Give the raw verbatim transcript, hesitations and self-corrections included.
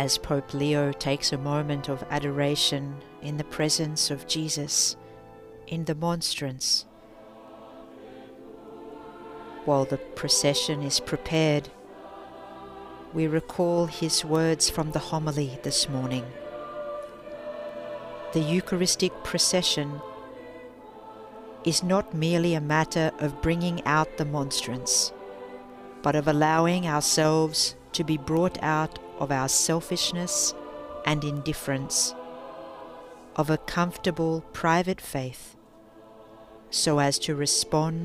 as Pope Leo takes a moment of adoration in the presence of Jesus in the monstrance. While the procession is prepared, we recall his words from the homily this morning. The Eucharistic procession is not merely a matter of bringing out the monstrance, but of allowing ourselves to be brought out of our selfishness and indifference, of a comfortable private faith, so as to respond